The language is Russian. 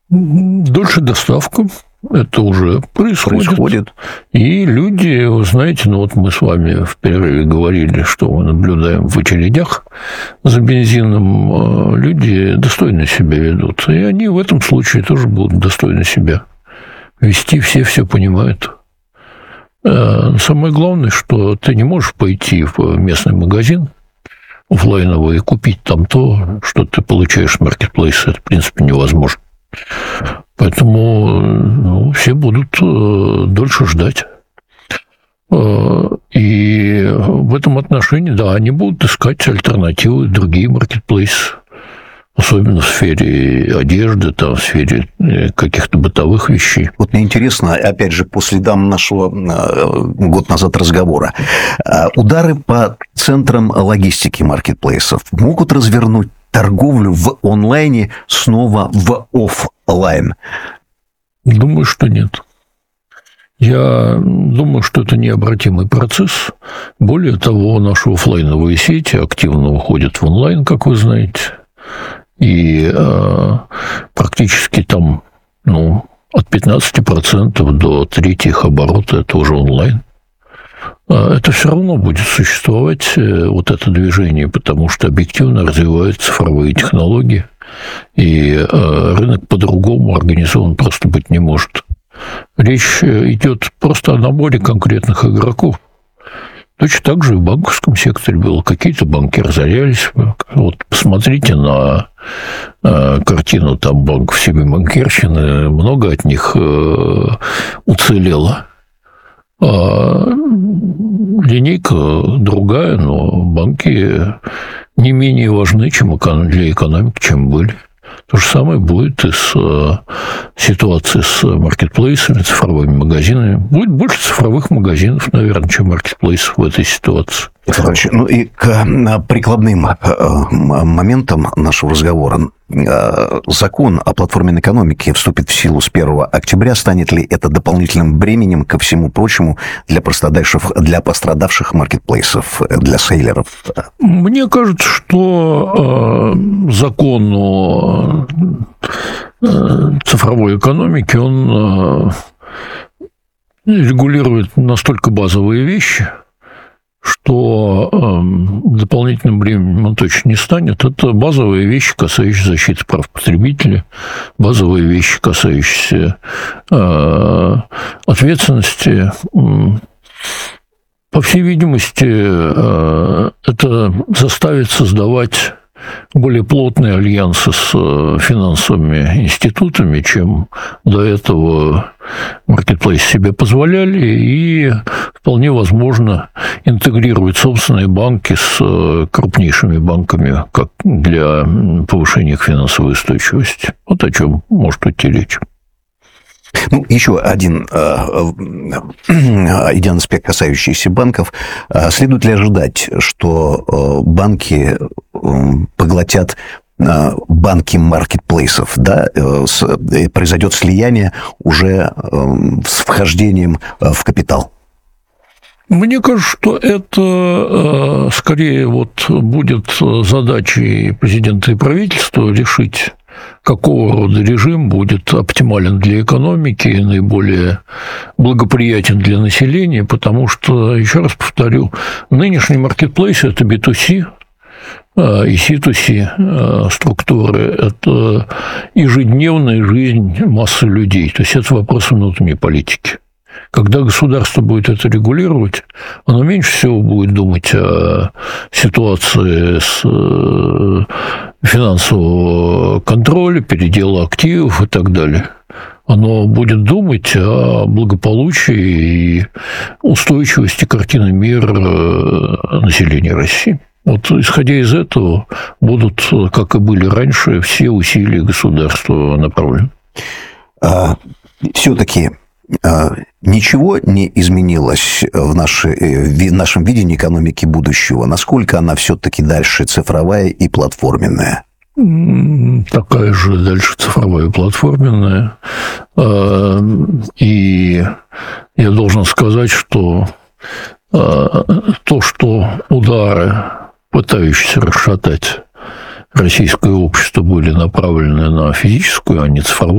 Дольше доставка. Это уже происходит. И люди, вы знаете, вот мы с вами в перерыве говорили, что мы наблюдаем в очередях за бензином. Люди достойно себя ведут. И они в этом случае тоже будут достойно себя вести. Все понимают. Самое главное, что ты не можешь пойти в местный магазин офлайновый и купить там то, что ты получаешь в маркетплейсе. Это, в принципе, невозможно. Поэтому все будут дольше ждать. И в этом отношении, да, они будут искать альтернативы, другие маркетплейсы, особенно в сфере одежды, там, в сфере каких-то бытовых вещей. Вот мне интересно, опять же, по следам нашего год назад разговора, удары по центрам логистики маркетплейсов могут развернуть торговлю в онлайне снова в офлайн? Думаю, что нет. Я думаю, что это необратимый процесс. Более того, наши офлайновые сети активно уходят в онлайн, как вы знаете. И практически там от 15% до трети их оборота – это уже онлайн. Это все равно будет существовать, вот это движение, потому что объективно развиваются цифровые технологии, и рынок по-другому организован просто быть не может. Речь идет просто о наборе конкретных игроков. Точно так же и в банковском секторе было. Какие-то банки разорялись. Вот посмотрите на картину там банков Сибирь-Банкирщины. Много от них уцелело. Линейка другая, но банки не менее важны, чем для экономики, чем были. То же самое будет и с ситуацией с маркетплейсами, цифровыми магазинами. Будет больше цифровых магазинов, наверное, чем маркетплейсов в этой ситуации. И к прикладным моментам нашего разговора. Закон о платформенной экономике вступит в силу с 1 октября. Станет ли это дополнительным бременем ко всему прочему для пострадавших маркетплейсов, для сейлеров? Мне кажется, что закон о цифровой экономике, он регулирует настолько базовые вещи, что дополнительным бременем он точно не станет. Это базовые вещи, касающиеся защиты прав потребителя, базовые вещи, касающиеся ответственности. По всей видимости, это заставит создавать более плотные альянсы с финансовыми институтами, чем до этого маркетплейсы себе позволяли, и вполне возможно интегрировать собственные банки с крупнейшими банками как для повышения их финансовой устойчивости. Вот о чем может идти речь. Еще один аспект, касающийся банков. Следует ли ожидать, что банки поглотят банки маркетплейсов, да? Произойдет слияние уже с вхождением в капитал? Мне кажется, что это скорее будет задачей президента и правительства решить, какого рода режим будет оптимален для экономики, наиболее благоприятен для населения, потому что, еще раз повторю, нынешний маркетплейс – это B2C, и C2C структуры – это ежедневная жизнь массы людей, то есть это вопрос внутренней политики. Когда государство будет это регулировать, оно меньше всего будет думать о ситуации с финансового контроля, передела активов и так далее. Оно будет думать о благополучии и устойчивости картины мира населения России. Исходя из этого, будут, как и были раньше, все усилия государства направлены. Все-таки ничего не изменилось в нашем видении экономики будущего? Насколько она все-таки дальше цифровая и платформенная? Такая же дальше цифровая и платформенная. И я должен сказать, что то, что удары, пытающиеся расшатать российское общество, были направлены на физическую, а не цифровую